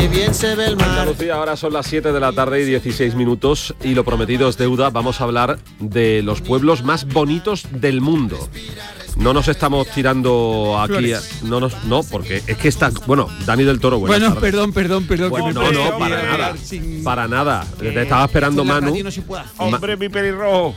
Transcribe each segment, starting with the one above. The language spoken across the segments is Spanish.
bien se ve el mar. Andalucía, ahora son las 7 de la tarde y 16 minutos y lo prometido es deuda. Vamos a hablar de los pueblos más bonitos del mundo. No nos estamos tirando aquí, no, porque es que está, bueno, Dani del Toro, bueno, perdón. Bueno, no, para nada. Te estaba esperando Manu. No se puede hacer. Hombre, mi pelirrojo.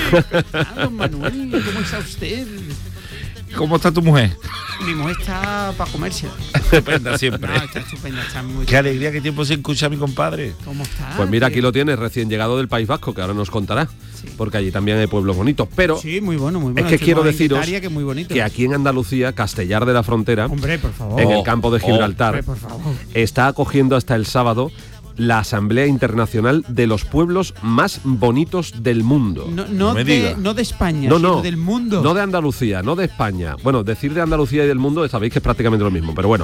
Don Manuel, ¿cómo está usted? ¿Cómo está tu mujer? Mi mujer está para comerse. Estupenda siempre. No, está estupenda, está muy Qué alegría, qué tiempo sin escuchar a mi compadre. ¿Cómo está? Pues mira, aquí lo tienes, recién llegado del País Vasco, que ahora nos contará, Sí. porque allí también hay pueblos bonitos. Pero Sí, muy bueno, muy bueno. es que quiero Estuvimos en deciros Guetaria, que es muy bonito. que aquí en Andalucía, Castellar de la Frontera, Hombre, por favor. en el campo de Gibraltar, Hombre, por favor. está acogiendo hasta el sábado la Asamblea Internacional de los Pueblos Más Bonitos del Mundo. No me diga. de España, No, sino del mundo. no de Andalucía, no de España. Bueno, decir de Andalucía y del mundo sabéis que es prácticamente lo mismo, pero bueno,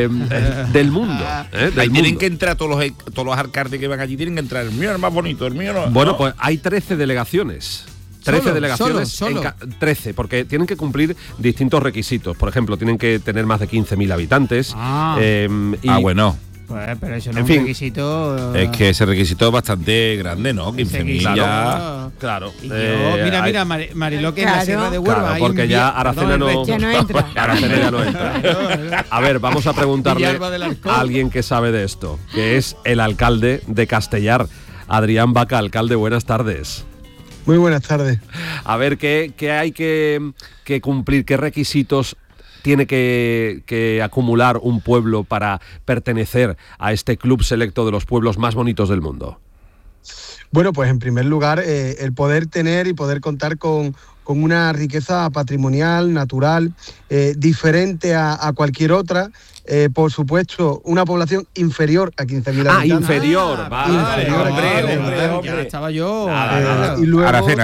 del mundo. Del Ahí tienen mundo. que entrar todos los alcaldes que van allí, tienen que entrar. El mío es más bonito, el mío no. Bueno, no. pues hay 13 delegaciones. 13 Solo, delegaciones, solo. 13, porque tienen que cumplir distintos requisitos. Por ejemplo, tienen que tener más de 15.000 habitantes. Bueno. Pues, pero eso no En es fin, un requisito. Es que ese requisito es bastante grande, ¿no? 15.000 ya. Claro. Y mira, Mariló, que en la Claro. Sierra de Huelva Claro, hay porque un ya día- Aracena perdón, no, Ya no entra. Aracena ya no entra. A ver, vamos a preguntarle Villalba del Alcor. a alguien que sabe de esto, que es el alcalde de Castellar, Adrián Baca. Alcalde, buenas tardes. Muy buenas tardes. A ver, ¿qué hay que cumplir? ¿Qué requisitos tiene que acumular un pueblo para pertenecer a este club selecto de los pueblos más bonitos del mundo? Bueno, pues en primer lugar, el poder tener y poder contar con una riqueza patrimonial, natural, diferente a cualquier otra. Por supuesto, una población inferior a 15.000 habitantes. Inferior, vale. Inferior a hombre. Ya estaba yo. Y luego Aracena.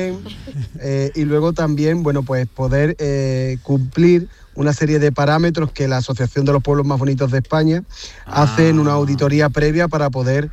también, bueno, pues poder cumplir una serie de parámetros que la Asociación de los Pueblos Más Bonitos de España hace en una auditoría previa para poder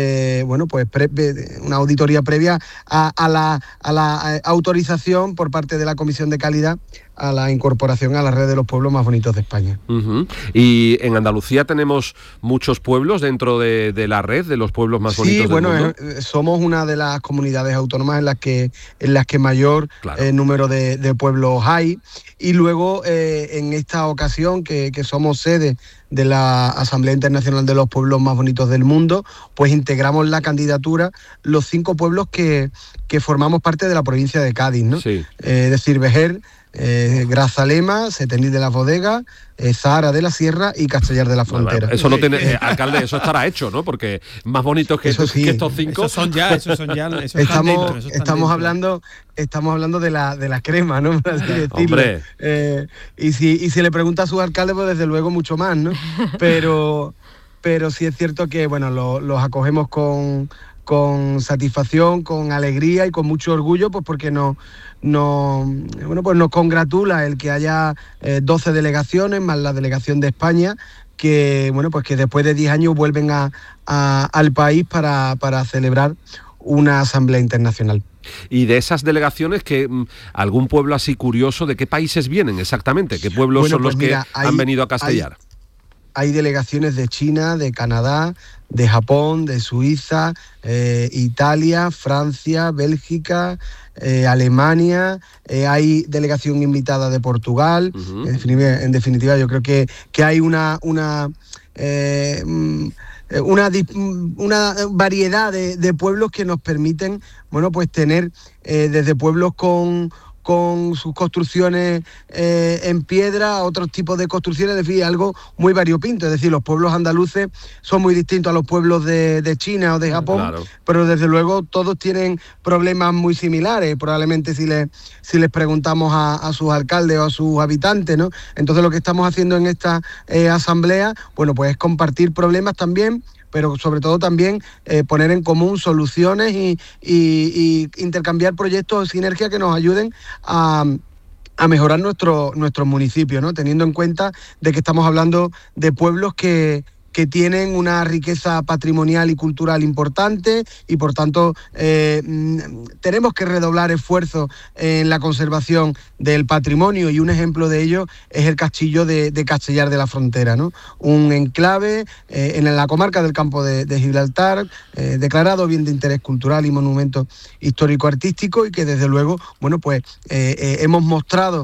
una auditoría previa a la autorización por parte de la Comisión de Calidad a la incorporación a la red de los pueblos más bonitos de España. Uh-huh. Y en Andalucía tenemos muchos pueblos dentro de la red de los pueblos más bonitos del mundo. Somos una de las comunidades autónomas en las que mayor número de pueblos hay. Y luego, en esta ocasión, que somos sede de la Asamblea Internacional de los Pueblos Más Bonitos del Mundo, pues integramos la candidatura los 5 pueblos que formamos parte de la provincia de Cádiz, ¿no? Sí. Es decir, Vejer, Grazalema, Setenil de la Bodega, Zahara de la Sierra y Castellar de la Frontera. Bueno, eso no tiene, alcalde, eso estará hecho, ¿no? Porque más bonitos que, Eso sí. que estos 5. Esos son ya. Eso están dentro, eso están Estamos dentro. hablando de la crema, ¿no? Por así decirlo. Hombre. Y si le pregunta a sus alcaldes, pues desde luego mucho más, ¿no? Pero sí es cierto que, bueno, los acogemos con satisfacción, con alegría y con mucho orgullo, pues porque nos congratula el que haya 12 delegaciones más la delegación de España que después de 10 años vuelven al país para celebrar una asamblea internacional. Y de esas delegaciones, algún pueblo así curioso, ¿de qué países vienen exactamente? ¿Qué pueblos son los que han venido a Castellar? Hay delegaciones de China, de Canadá, de Japón, de Suiza, Italia, Francia, Bélgica, Alemania, hay delegación invitada de Portugal. Uh-huh. En definitiva, yo creo que hay una variedad de pueblos que nos permiten, tener desde pueblos con sus construcciones en piedra, a otros tipos de construcciones, es decir, algo muy variopinto. Es decir, los pueblos andaluces son muy distintos a los pueblos de China o de Japón, claro. Pero desde luego todos tienen problemas muy similares, probablemente si les preguntamos a sus alcaldes o a sus habitantes, ¿no? Entonces lo que estamos haciendo en esta asamblea, pues es compartir problemas también, pero sobre todo también poner en común soluciones y intercambiar proyectos de sinergia que nos ayuden a mejorar nuestro municipio, ¿no? Teniendo en cuenta de que estamos hablando de pueblos que que tienen una riqueza patrimonial y cultural importante y por tanto tenemos que redoblar esfuerzos en la conservación del patrimonio, y un ejemplo de ello es el castillo de Castellar de la Frontera, ¿no? Un enclave en la comarca del Campo de Gibraltar, declarado bien de interés cultural y monumento histórico-artístico, y que desde luego, bueno, pues hemos mostrado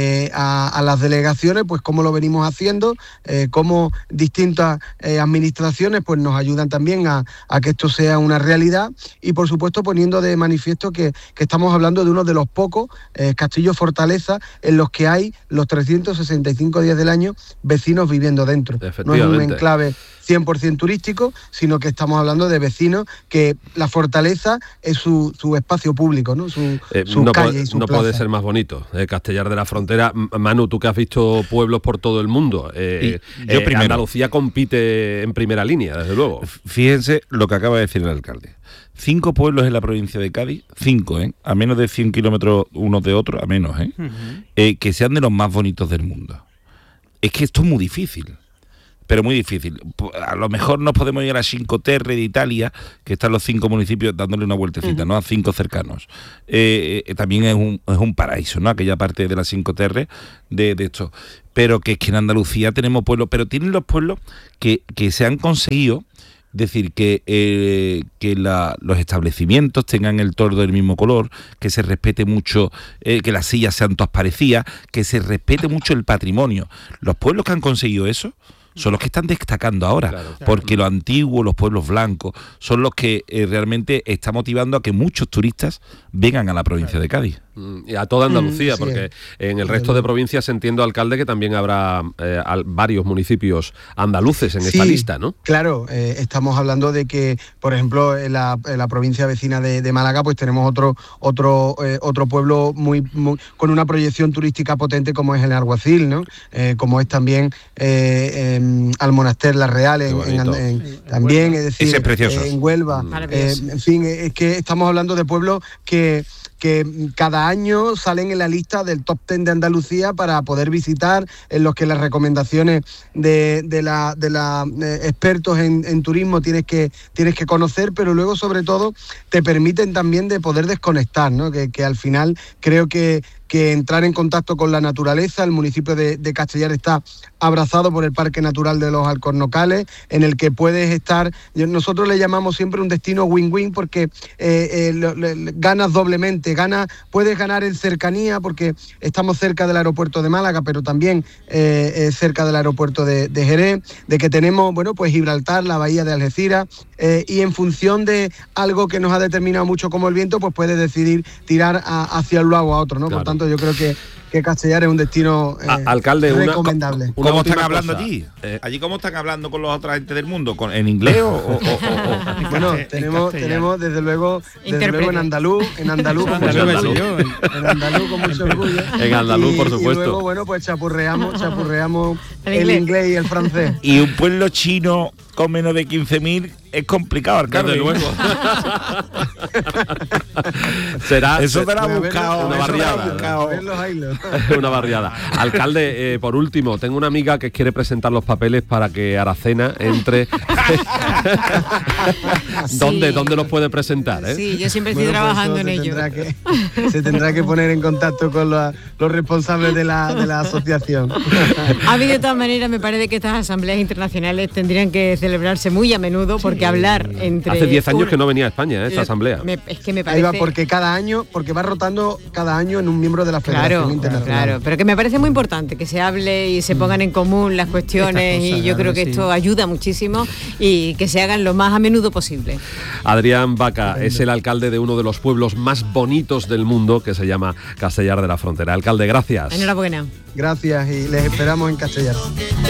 a las delegaciones pues cómo lo venimos haciendo, cómo distintas administraciones pues nos ayudan también a que esto sea una realidad, y por supuesto poniendo de manifiesto que estamos hablando de uno de los pocos castillos fortaleza en los que hay los 365 días del año vecinos viviendo dentro. No es un enclave 100% turístico, sino que estamos hablando de vecinos que la fortaleza es su espacio público, ¿no? Su calle y su no plaza. Puede ser más bonito, Castellar de la Frontera. Manu, tú que has visto pueblos por todo el mundo, yo primero. Andalucía compite en primera línea, desde luego. Fíjense lo que acaba de decir el alcalde. 5 pueblos en la provincia de Cádiz, 5, a menos de 100 kilómetros unos de otros, a menos, que sean de los más bonitos del mundo. Es que esto es muy difícil. Pero muy difícil. A lo mejor nos podemos ir a Cinque Terre de Italia, que están los 5 municipios dándole una vueltecita, ¿no? A 5 cercanos. También es un paraíso, ¿no? Aquella parte de la Cinque Terre de esto. Pero que es que en Andalucía tenemos pueblos, pero tienen los pueblos que se han conseguido, decir, que los establecimientos tengan el toldo del mismo color, que se respete mucho, que las sillas sean todas parecidas, que se respete mucho el patrimonio. Los pueblos que han conseguido eso son los que están destacando ahora, claro. Porque los antiguos, los pueblos blancos, son los que realmente está motivando a que muchos turistas vengan a la provincia de Cádiz. Y a toda Andalucía, porque en el resto de provincias entiendo, alcalde, que también habrá varios municipios andaluces en esta lista, ¿no? Claro, estamos hablando de que, por ejemplo, en la provincia vecina de Málaga, pues tenemos otro pueblo muy con una proyección turística potente, como es el Alguacil, ¿no? Como es también Almonaster La Real, también, es decir, en Huelva. En fin, es que estamos hablando de pueblos que cada año salen en la lista del top 10 de Andalucía para poder visitar, en los que las recomendaciones de expertos en turismo tienes que conocer, pero luego sobre todo te permiten también de poder desconectar, ¿no? Que al final creo que entrar en contacto con la naturaleza. El municipio de Castellar está abrazado por el Parque Natural de los Alcornocales, en el que puedes estar, nosotros le llamamos siempre un destino win-win, porque ganas doblemente, puedes ganar en cercanía, porque estamos cerca del aeropuerto de Málaga, pero también cerca del aeropuerto de Jerez, de que tenemos, bueno, pues Gibraltar, la bahía de Algeciras, y en función de algo que nos ha determinado mucho como el viento, pues puedes decidir tirar hacia un lado o a otro, ¿no? Claro. Por tanto, yo creo que Castellar es un destino alcalde, recomendable. ¿Cómo están hablando allí? ¿Allí cómo están hablando con los otros gente del mundo? ¿En inglés o...? Bueno, tenemos desde luego en andaluz con mucho orgullo. En andaluz, por supuesto. Y luego, bueno, pues chapurreamos el inglés y el francés. Y un pueblo chino con menos de 15.000 es complicado, alcalde. Desde luego. Eso te lo ha buscado. Una barriada. Una barriada. Alcalde, por último, tengo una amiga que quiere presentar los papeles para que Aracena entre. ¿Dónde los puede presentar? Sí, yo siempre estoy trabajando en ello. Se tendrá que poner en contacto con los responsables de la asociación. A mí, de todas maneras, me parece que estas asambleas internacionales tendrían que celebrarse muy a menudo, porque hablar entre... Hace 10 años que no venía a España esta asamblea. Es que me parece... Ahí va, porque va rotando cada año en un miembro de la Federación Internacional. Claro, pero que me parece muy importante que se hable y se pongan en común las cuestiones, y yo creo que esto ayuda muchísimo, y que se hagan lo más a menudo posible. Adrián Baca es el alcalde de uno de los pueblos más bonitos del mundo, que se llama Castellar de la Frontera. Alcalde, gracias. Enhorabuena. Gracias, y les esperamos en Castellar.